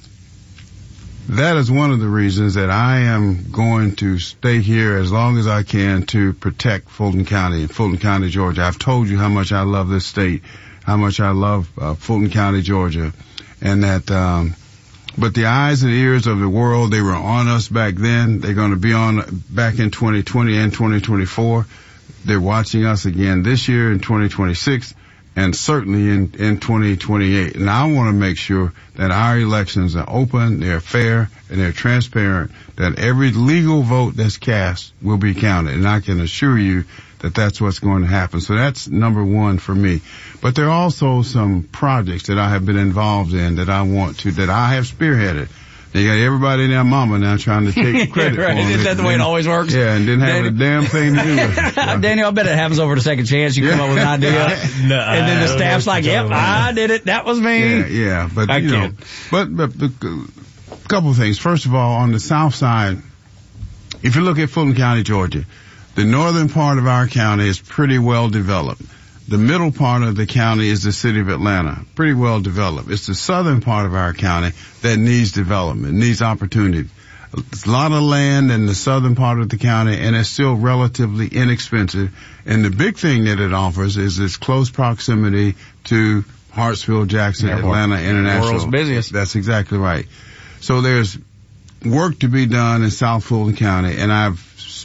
that is one of the reasons that I am going to stay here as long as I can to protect Fulton County, Georgia. I've told you how much I love this state, how much I love Fulton County, Georgia, and that, but the eyes and ears of the world, they were on us back then. They're going to be on back in 2020 and 2024. They're watching us again this year in 2026 and certainly in 2028. And I want to make sure that our elections are open, they're fair, and they're transparent, that every legal vote that's cast will be counted. And I can assure you that that's what's going to happen. So that's number one for me. But there are also some projects that I have been involved in that I have spearheaded. They got everybody and their mama now trying to take credit right. for them. Isn't that the way it always works? Yeah, and didn't have a damn thing to do with it. Daniel, I bet it happens over the second chance. You come up with an idea, and then the staff's like, yep, I did it. That was me. Yeah, but but a couple of things. First of all, on the south side, if you look at Fulton County, Georgia, the northern part of our county is pretty well developed. The middle part of the county is the city of Atlanta, pretty well developed. It's the southern part of our county that needs development, needs opportunity. There's a lot of land in the southern part of the county, and it's still relatively inexpensive. And the big thing that it offers is its close proximity to Hartsfield Jackson Atlanta International. The world's busiest. That's exactly right. So there's work to be done in South Fulton County, and I've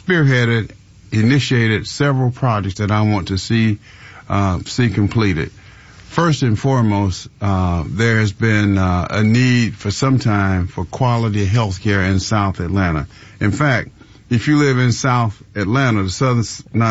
initiated several projects that I want to see completed. First and foremost, there has been a need for some time for quality health care in South Atlanta. In fact, if you live in South Atlanta, the southern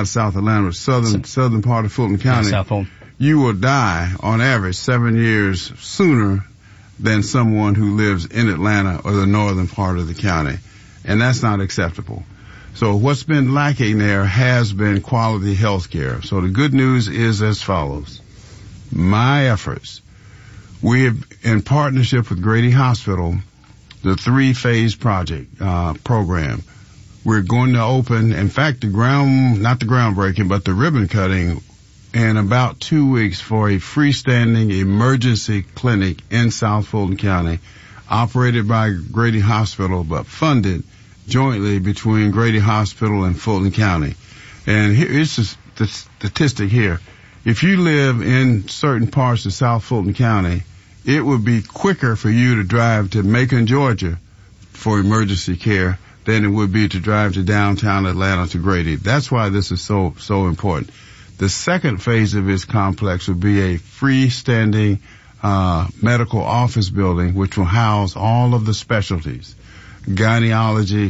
part of Fulton County, you will die on average 7 years sooner than someone who lives in Atlanta or the northern part of the county. And that's not acceptable. So what's been lacking there has been quality health care. So the good news is as follows. My efforts. We have, in partnership with Grady Hospital, the 3-phase project, program. We're going to open, in fact, not the groundbreaking, but the ribbon cutting in about 2 weeks for a freestanding emergency clinic in South Fulton County, operated by Grady Hospital, but funded jointly between Grady Hospital and Fulton County. And here's the statistic here. If you live in certain parts of South Fulton County, it would be quicker for you to drive to Macon, Georgia for emergency care than it would be to drive to downtown Atlanta to Grady. That's why this is so important. The second phase of this complex would be a freestanding medical office building which will house all of the specialties. Gynecology,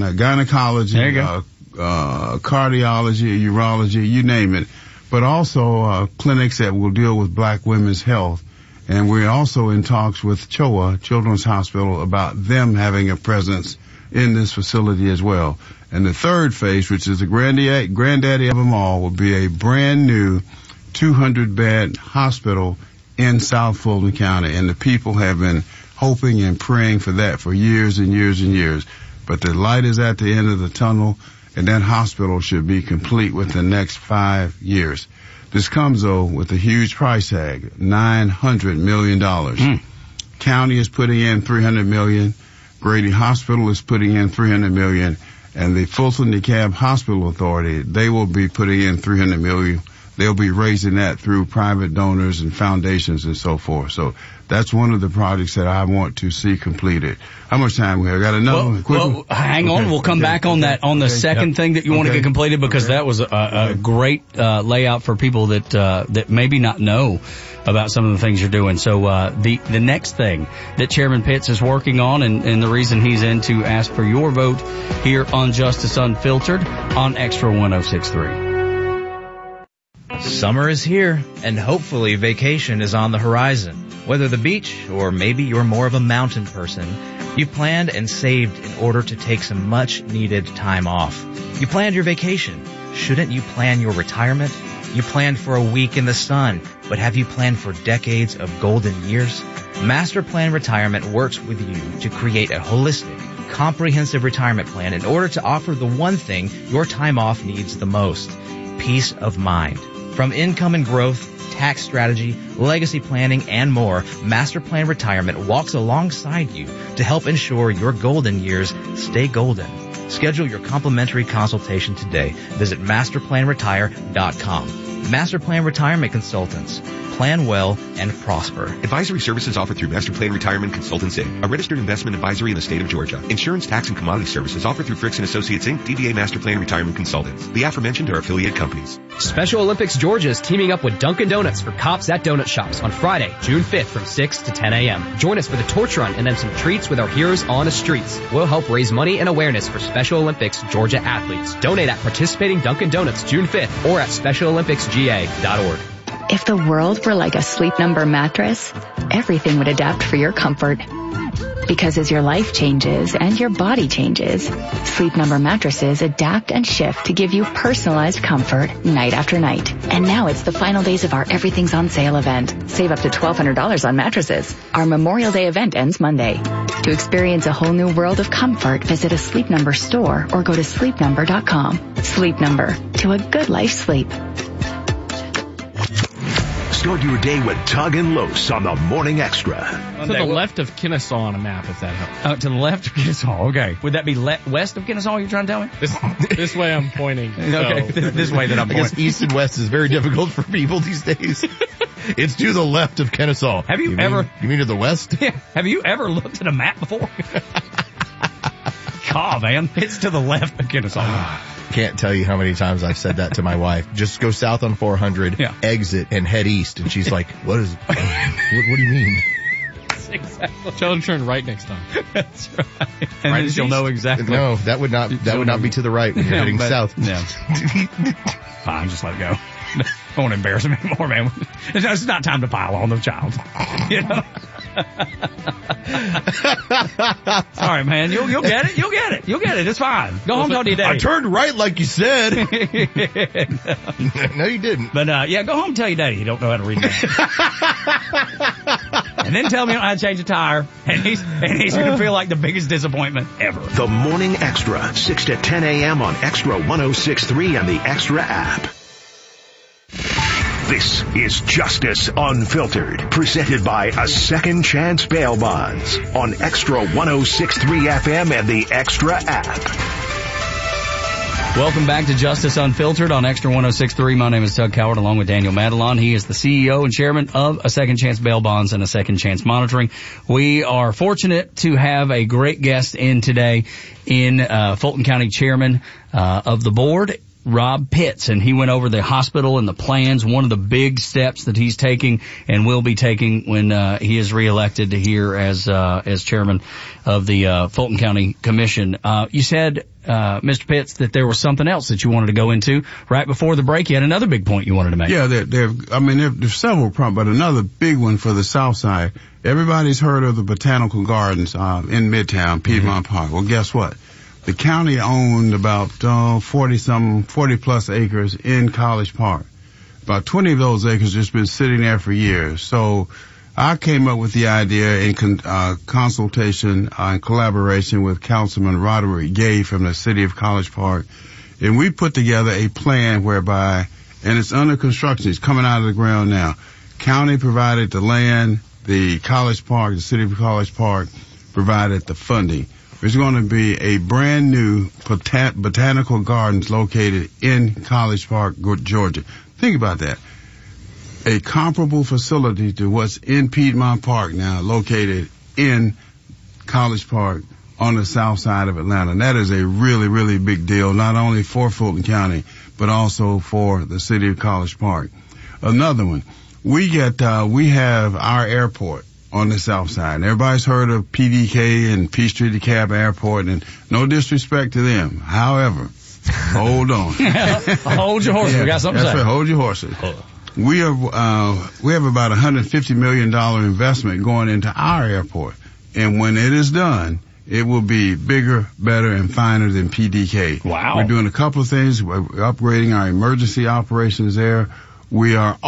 cardiology, urology, you name it, but also clinics that will deal with black women's health. And we're also in talks with CHOA, Children's Hospital, about them having a presence in this facility as well. And the third phase, which is the granddaddy of them all, will be a brand new 200-bed hospital in South Fulton County. And the people have been hoping and praying for that for years and years and years. But the light is at the end of the tunnel, and that hospital should be complete within the next 5 years. This comes, though, with a huge price tag, $900 million. County is putting in $300 million. Grady Hospital is putting in $300 million. And the Fulton DeKalb Hospital Authority, they will be putting in $300 million. they'll be raising that through private donors and foundations and so forth. So that's one of the projects that I want to see completed. How much time we have? Got another one? Well, hang on. We'll come back on that, on the second thing that you want to get completed, because that was a great layout for people that maybe not know about some of the things you're doing. So the next thing that Chairman Pitts is working on, and the reason he's in to ask for your vote here on Justice Unfiltered on Extra 106.3. Summer is here, and hopefully vacation is on the horizon. Whether the beach or maybe you're more of a mountain person, you've planned and saved in order to take some much-needed time off. You planned your vacation. Shouldn't you plan your retirement? You planned for a week in the sun, but have you planned for decades of golden years? Master Plan Retirement works with you to create a holistic, comprehensive retirement plan in order to offer the one thing your time off needs the most: peace of mind. From income and growth, tax strategy, legacy planning, and more, Master Plan Retirement walks alongside you to help ensure your golden years stay golden. Schedule your complimentary consultation today. Visit masterplanretire.com. Master Plan Retirement Consultants. Plan well and prosper. Advisory services offered through Master Plan Retirement Consultants, Inc., a registered investment advisory in the state of Georgia. Insurance, tax, and commodity services offered through Fricks & Associates, Inc., DBA Master Plan Retirement Consultants. The aforementioned are affiliate companies. Special Olympics Georgia is teaming up with Dunkin' Donuts for Cops at Donut Shops on Friday, June 5th from 6 to 10 a.m. Join us for the torch run and then some treats with our heroes on the streets. We'll help raise money and awareness for Special Olympics Georgia athletes. Donate at participating Dunkin' Donuts June 5th or at SpecialOlympicsGA.org. If the world were like a Sleep Number mattress, everything would adapt for your comfort. Because as your life changes and your body changes, Sleep Number mattresses adapt and shift to give you personalized comfort night after night. And now it's the final days of our Everything's on Sale event. Save up to $1,200 on mattresses. Our Memorial Day event ends Monday. To experience a whole new world of comfort, visit a Sleep Number store or go to sleepnumber.com. Sleep Number. To a good life sleep. Start your day with Tug and Los on the Morning Extra. To the left of Kennesaw on a map, if that helps. To the left of Kennesaw, okay. Would that be west of Kennesaw, you're trying to tell me? This way I'm pointing. Okay, this way that I'm pointing. I guess east and west is very difficult for people these days. It's to the left of Kennesaw. Have you ever... You mean to the west? Yeah. Have you ever looked at a map before? God, man. It's to the left of Kennesaw. Can't tell you how many times I've said that to my wife. Just go south on 400, exit, and head east. And she's like, what do you mean? Exactly. Tell her to turn right next time. That's right. And right, then she'll know exactly. No, that would not be to the right when you're heading south. No. Fine, just let it go. I won't embarrass him anymore, man. It's not time to pile on the child. You know? Sorry, man. You'll get it. You'll get it. You'll get it. It's fine. Go home, talk to your daddy. I turned right like you said. No, you didn't. But, go home and tell your daddy you don't know how to read that. And then tell me you don't know how to change a tire. And he's going to feel like the biggest disappointment ever. The Morning Extra, 6 to 10 a.m. on Extra 106.3 and the Extra app. This is Justice Unfiltered, presented by A Second Chance Bail Bonds on Extra 106.3 FM and the Extra app. Welcome back to Justice Unfiltered on Extra 106.3. My name is Doug Coward, along with Daniel Madelon. He is the CEO and chairman of A Second Chance Bail Bonds and A Second Chance Monitoring. We are fortunate to have a great guest in today in Fulton County chairman of the board, Rob Pitts, and he went over the hospital and the plans, one of the big steps that he's taking and will be taking when he is reelected here as chairman of the Fulton County Commission. You said, Mr. Pitts, that there was something else that you wanted to go into right before the break. You had another big point you wanted to make. Yeah, there's several problems, but another big one for the South Side. Everybody's heard of the Botanical Gardens in Midtown, Piedmont Park. Well, guess what? The county owned about 40 plus acres in College Park. About 20 of those acres just been sitting there for years. So I came up with the idea in consultation and collaboration with Councilman Roderick Gay from the city of College Park. And we put together a plan whereby, and it's under construction, it's coming out of the ground now. County provided the land, the College Park, the city of College Park provided the funding. There's going to be a brand new botanical gardens located in College Park, Georgia. Think about that. A comparable facility to what's in Piedmont Park now, located in College Park on the south side of Atlanta. And that is a really, really big deal, not only for Fulton County, but also for the city of College Park. Another one, we have our airport on the south side. Everybody's heard of PDK and Peachtree DeKalb Airport, and no disrespect to them. However, hold on. Hold your horses. We got something to say. Right. Hold your horses. We have about $150 million investment going into our airport. And when it is done, it will be bigger, better, and finer than PDK. Wow. We're doing a couple of things. We're upgrading our emergency operations there. We are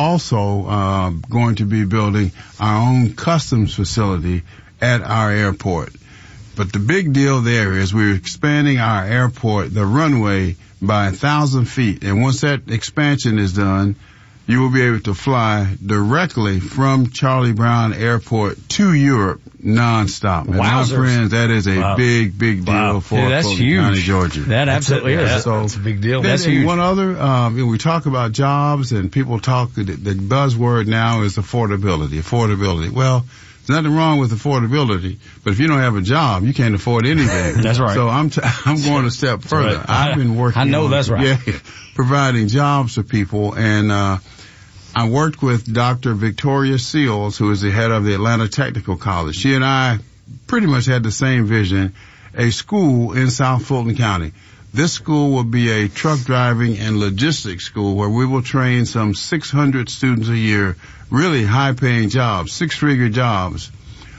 also going to be building our own customs facility at our airport. But the big deal there is we're expanding our airport, the runway, by 1,000 feet. And once that expansion is done, you will be able to fly directly from Charlie Brown Airport to Europe nonstop. And my friends, that is a big, big deal for Fulton County, Georgia. That absolutely is. So that's a big deal. That's huge. One other, we talk about jobs and people talk, the buzzword now is affordability. Well, there's nothing wrong with affordability, but if you don't have a job, you can't afford anything. That's right. So I'm going a step further. Right. I've been working on, that's right. Providing jobs for people, and I worked with Dr. Victoria Seals, who is the head of the Atlanta Technical College. She and I pretty much had the same vision, a school in South Fulton County. This school will be a truck driving and logistics school where we will train some 600 students a year, really high-paying jobs, six-figure jobs,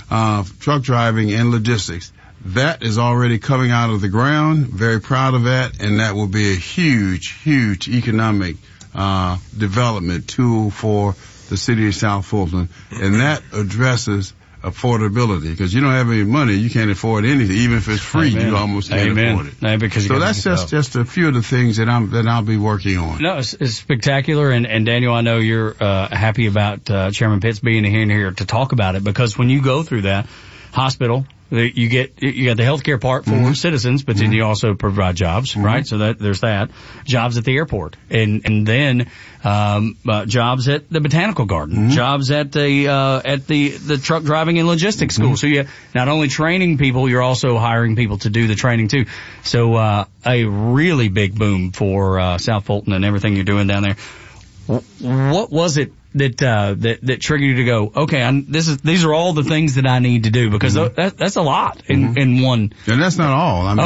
truck driving and logistics. That is already coming out of the ground. Very proud of that, and that will be a huge, huge economic development tool for the city of South Fulton, and that addresses affordability, because you don't have any money, you can't afford anything. Even if it's free, you almost can't afford it. So that's just a few of the things that I'll be working on. No, it's spectacular, and Daniel, I know you're happy about Chairman Pitts being here to talk about it, because when you go through that hospital, you got the healthcare part for citizens, but then you also provide jobs, right? So there's that. Jobs at the airport, and then jobs at the botanical garden, jobs at the truck driving and logistics school. So you're not only training people, you're also hiring people to do the training too. So a really big boom for South Fulton and everything you're doing down there. What was it that triggered you to go, okay, these are all the things that I need to do, because that's a lot in one. And that's not all. I mean,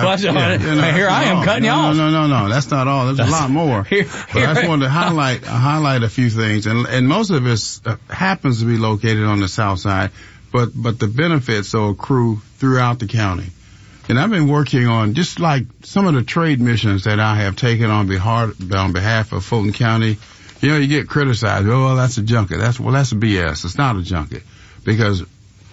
okay, here I am cutting you off. No, that's not all. There's a lot more. But I just wanted to highlight a few things, and most of it happens to be located on the south side, but the benefits will accrue throughout the county. And I've been working on just like some of the trade missions that I have taken on behalf of Fulton County. You know, you get criticized. Oh, well, that's a junket. That's BS. It's not a junket, because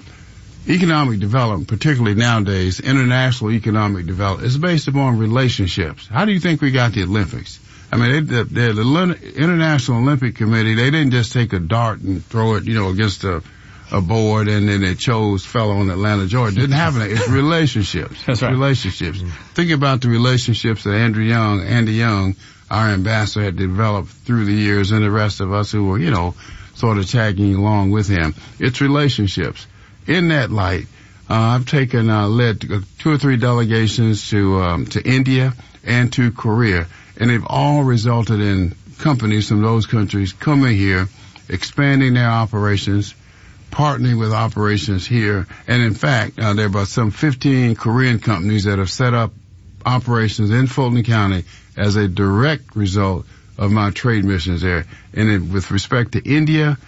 economic development, particularly nowadays, international economic development, is based upon relationships. How do you think we got the Olympics? I mean, the International Olympic Committee, they didn't just take a dart and throw it, against a board, and then they chose fellow in Atlanta, Georgia. It didn't happen. It's relationships. That's right. Relationships. Think about the relationships that Andy Young, our ambassador, had developed through the years, and the rest of us who were, sort of tagging along with him. It's relationships. In that light, I've led 2 or 3 delegations to India and to Korea, and they've all resulted in companies from those countries coming here, expanding their operations, partnering with operations here. And in fact, there are about some 15 Korean companies that have set up operations in Fulton County as a direct result of my trade missions there. And with respect to India,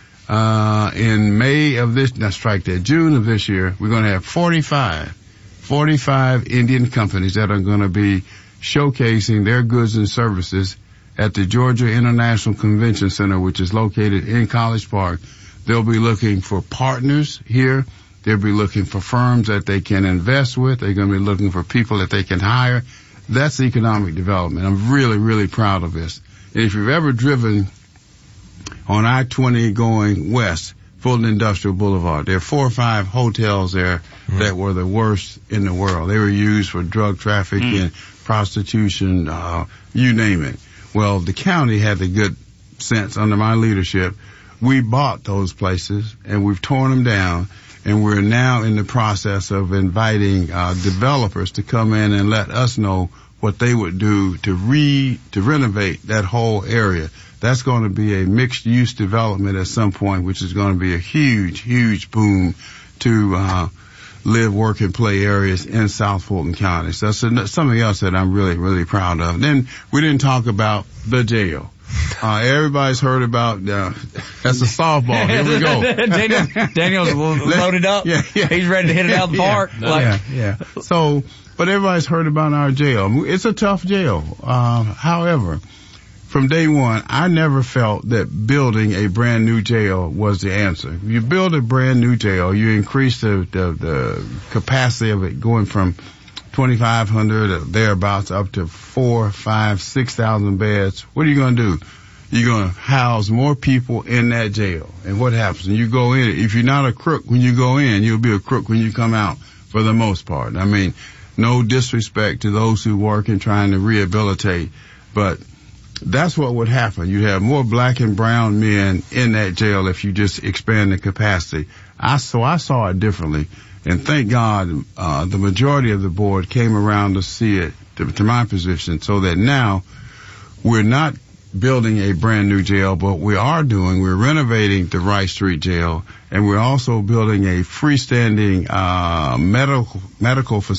in June of this year, we're going to have 45 Indian companies that are going to be showcasing their goods and services at the Georgia International Convention Center, which is located in College Park. They'll be looking for partners here. They'll be looking for firms that they can invest with. They're going to be looking for people that they can hire. That's economic development. I'm really, really proud of this. And if you've ever driven on I-20 going west, Fulton Industrial Boulevard, there are 4 or 5 hotels there that were the worst in the world. They were used for drug trafficking, prostitution, you name it. Well, the county had the good since under my leadership, we bought those places and we've torn them down, and we're now in the process of inviting developers to come in and let us know what they would do to renovate that whole area. That's going to be a mixed-use development at some point, which is going to be a huge, huge boom to live, work, and play areas in South Fulton County. So that's something else that I'm really, really proud of. Then we didn't talk about the jail. Everybody's heard about, that's a softball. Here we go. Daniel's loaded up. Yeah. He's ready to hit it out the park. Yeah. So, but everybody's heard about our jail. It's a tough jail. However, from day one, I never felt that building a brand new jail was the answer. If you build a brand new jail, you increase the capacity of it going from 2,500 or thereabouts up to 4,000, 5,000, 6,000 beds. What are you going to do? You're going to house more people in that jail. And what happens when you go in? If you're not a crook when you go in, you'll be a crook when you come out, for the most part. I mean, no disrespect to those who work in trying to rehabilitate, but that's what would happen. You'd have more black and brown men in that jail if you just expand the capacity. I saw it differently. And thank God, the majority of the board came around to see it, to my position, so that now we're not building a brand new jail, but we're renovating the Wright Street Jail, and we're also building a freestanding medical facility